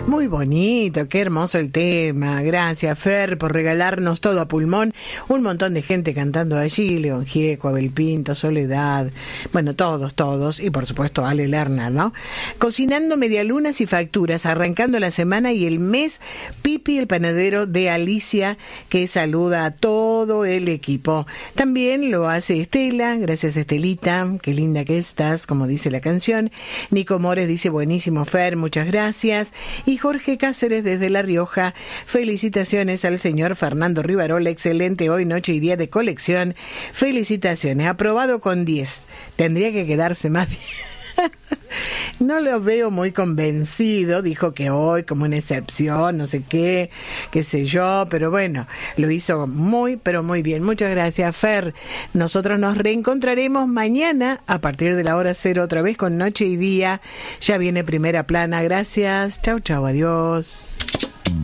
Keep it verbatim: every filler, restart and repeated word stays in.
Muy bonito, qué hermoso el tema. Gracias, Fer, por regalarnos todo a pulmón. Un montón de gente cantando allí, León Gieco, Abel Pinto, Soledad, bueno, todos, todos, y por supuesto Ale Lerner, ¿no? Cocinando medialunas y facturas, arrancando la semana y el mes, Pipi el panadero de Alicia, que saluda a todo el equipo. También lo hace Estela, gracias Estelita, qué linda que estás, como dice la canción. Nico Mores dice, buenísimo Fer, muchas gracias. Y Jorge Cáceres desde La Rioja, felicitaciones al señor Fernando Rivarola, excelente hoy, noche y día de colección. Felicitaciones, aprobado con diez. Tendría que quedarse más diez. No lo veo muy convencido, dijo que hoy como una excepción, no sé qué, qué sé yo, pero bueno, lo hizo muy, pero muy bien. Muchas gracias, Fer. Nosotros nos reencontraremos mañana a partir de la hora cero otra vez con Noche y Día. Ya viene Primera Plana. Gracias. Chau, chau, adiós.